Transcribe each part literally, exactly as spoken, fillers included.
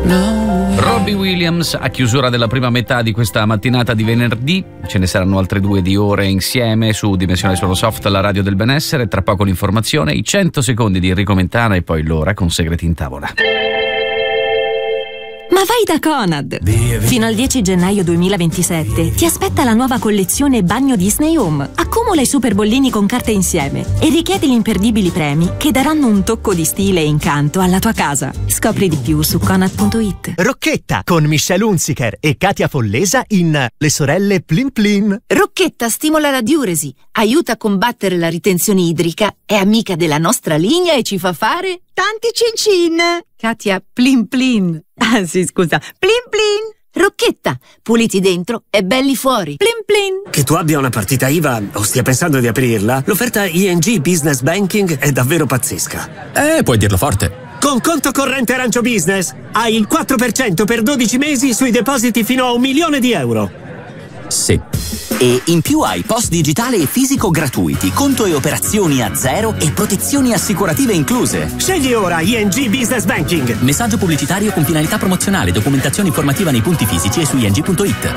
Robbie Williams a chiusura della prima metà di questa mattinata di venerdì. Ce ne saranno altre due di ore insieme su Dimensione Suono Soft, la radio del benessere. Tra poco l'informazione, i cento secondi di Enrico Mentana e poi l'ora con Segreti in tavola. Ma vai da Conad! Via, via. Fino al dieci gennaio duemilaventisette ti aspetta la nuova collezione Bagno Disney Home. Accumula i super bollini con carte insieme e richiedi gli imperdibili premi che daranno un tocco di stile e incanto alla tua casa. Scopri di più su conad punto it. Rocchetta con Michelle Hunziker e Katia Follesa in Le sorelle Plin Plin. Rocchetta stimola la diuresi, aiuta a combattere la ritenzione idrica, è amica della nostra linea e ci fa fare tanti cin cin. Katia Plin Plin. Ah sì, scusa, Plin Plin. Rocchetta, puliti dentro e belli fuori. Plin Plin. Che tu abbia una partita I V A o stia pensando di aprirla, l'offerta I N G Business Banking è davvero pazzesca. Eh, puoi dirlo forte. Con conto corrente Arancio Business hai il quattro per cento per dodici mesi sui depositi fino a un milione di euro. Sì. E in più hai post digitale e fisico gratuiti, conto e operazioni a zero e protezioni assicurative incluse. Scegli ora I N G Business Banking. Messaggio pubblicitario con finalità promozionale, documentazione informativa nei punti fisici e su i n g punto it.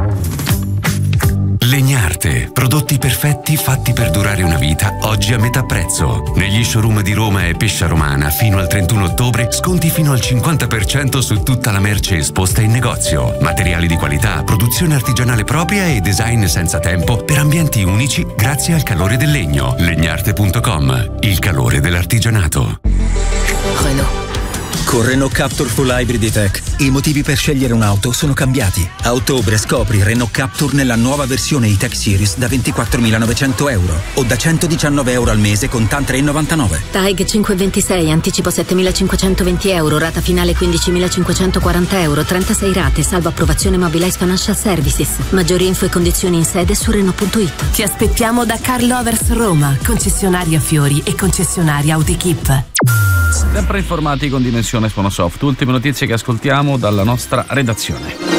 Legnarte, prodotti perfetti fatti per durare una vita, oggi a metà prezzo. Negli showroom di Roma e Pescia Romana fino al trentuno ottobre sconti fino al cinquanta per cento su tutta la merce esposta in negozio. Materiali di qualità, produzione artigianale propria e design senza tempo per ambienti unici grazie al calore del legno. Legnarte punto com, il calore dell'artigianato. Renault. Con Renault Captur Full Hybrid E-Tech i motivi per scegliere un'auto sono cambiati. A ottobre scopri Renault Captur nella nuova versione E-Tech Series da ventiquattromilanovecento euro o da centodiciannove euro al mese con TAN tre virgola novantanove. TAG cinquecentoventisei, anticipo settemilacinquecentoventi euro, rata finale quindicimilacinquecentoquaranta euro, trentasei rate, salvo approvazione Mobilize Financial Services. Maggiori info e condizioni in sede su Renault punto it. Ti aspettiamo da Car Lovers Roma, concessionaria Fiori e concessionaria Autoequip. Sempre informati con Dimensione Suono Soft. Ultime notizie che ascoltiamo dalla nostra redazione.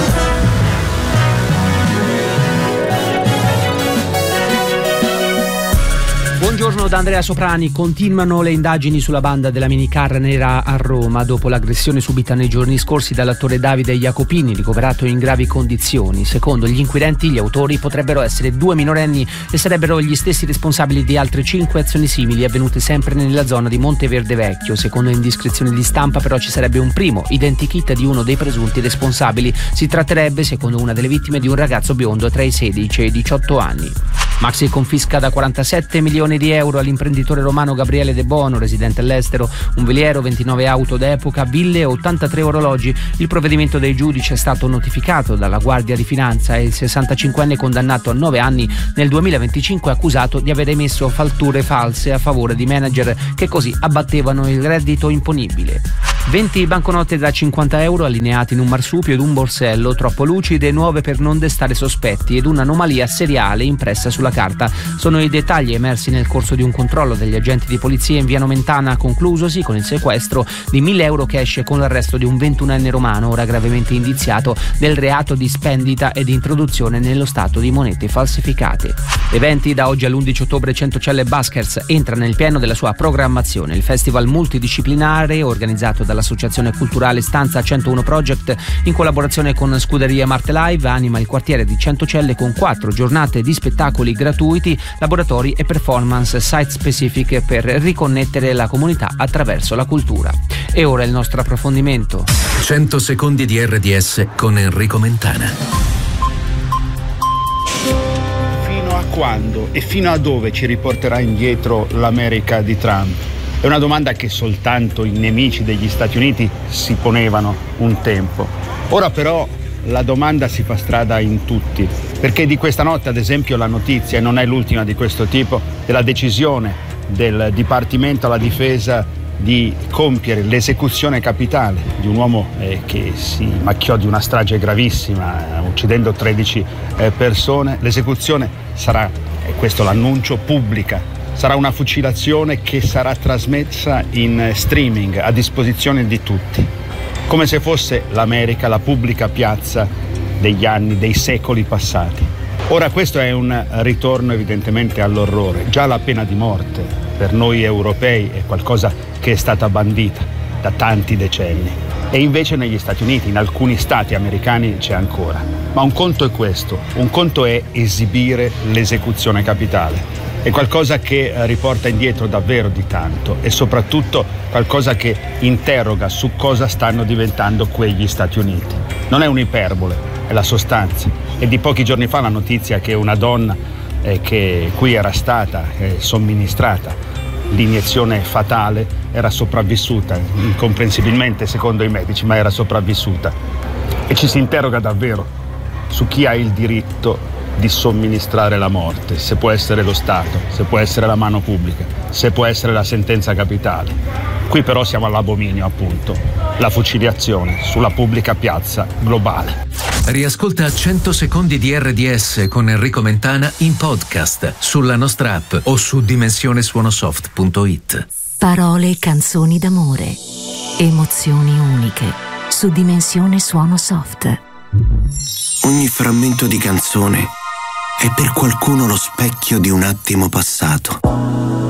Buongiorno da Andrea Soprani. Continuano le indagini sulla banda della minicar nera a Roma dopo l'aggressione subita nei giorni scorsi dall'attore Davide Jacopini, ricoverato in gravi condizioni. Secondo gli inquirenti, gli autori potrebbero essere due minorenni e sarebbero gli stessi responsabili di altre cinque azioni simili avvenute sempre nella zona di Monteverde Vecchio. Secondo indiscrezioni di stampa, però, ci sarebbe un primo identikit di uno dei presunti responsabili. Si tratterebbe, secondo una delle vittime, di un ragazzo biondo tra i sedici e i diciotto anni. Maxi confisca da quarantasette milioni di euro all'imprenditore romano Gabriele De Bono, residente all'estero, un veliero, ventinove auto d'epoca, ville e ottantatré orologi. Il provvedimento dei giudici è stato notificato dalla Guardia di Finanza e il sessantacinquenne condannato a nove anni nel duemilaventicinque accusato di aver emesso fatture false a favore di manager che così abbattevano il reddito imponibile. venti banconote da cinquanta euro allineati in un marsupio ed un borsello, troppo lucide e nuove per non destare sospetti, ed un'anomalia seriale impressa sulla carta. Sono i dettagli emersi nel corso di un controllo degli agenti di polizia in via Nomentana, conclusosi con il sequestro di mille euro cash con l'arresto di un ventunenne romano, ora gravemente indiziato del reato di spendita ed introduzione nello stato di monete falsificate. Eventi da oggi all'undici ottobre. Centocelle Buskers entra nel pieno della sua programmazione. Il festival multidisciplinare organizzato dall'associazione culturale Stanza centouno Project in collaborazione con Scuderia Marte Live anima il quartiere di Centocelle con quattro giornate di spettacoli gratuiti, laboratori e performance site specific per riconnettere la comunità attraverso la cultura. E ora il nostro approfondimento. cento secondi di R D S con Enrico Mentana. Fino a quando e fino a dove ci riporterà indietro l'America di Trump? È una domanda che soltanto i nemici degli Stati Uniti si ponevano un tempo. Ora però la domanda si fa strada in tutti, perché di questa notte, ad esempio, la notizia, e non è l'ultima di questo tipo, della decisione del Dipartimento alla Difesa di compiere l'esecuzione capitale di un uomo eh, che si macchiò di una strage gravissima, eh, uccidendo tredici eh, persone. L'esecuzione sarà, e questo l'annuncio, pubblica. Sarà una fucilazione che sarà trasmessa in streaming a disposizione di tutti, come se fosse l'America la pubblica piazza degli anni, dei secoli passati. Ora questo è un ritorno evidentemente all'orrore. Già la pena di morte per noi europei è qualcosa che è stata bandita da tanti decenni. E invece negli Stati Uniti, in alcuni stati americani c'è ancora. Ma un conto è questo, un conto è esibire l'esecuzione capitale. È qualcosa che riporta indietro davvero di tanto e soprattutto qualcosa che interroga su cosa stanno diventando quegli Stati Uniti. Non è un'iperbole, è la sostanza. È di pochi giorni fa la notizia che una donna eh, che qui era stata eh, somministrata l'iniezione fatale era sopravvissuta, incomprensibilmente secondo i medici, ma era sopravvissuta. E ci si interroga davvero su chi ha il diritto di somministrare la morte, se può essere lo Stato, se può essere la mano pubblica, se può essere la sentenza capitale. Qui però siamo all'abominio, appunto, la fuciliazione sulla pubblica piazza globale. Riascolta cento secondi di R D S con Enrico Mentana in podcast sulla nostra app o su dimensione suonosoft punto it. Parole e canzoni d'amore, emozioni uniche su Dimensione Suonosoft. Ogni frammento di canzone è per qualcuno lo specchio di un attimo passato.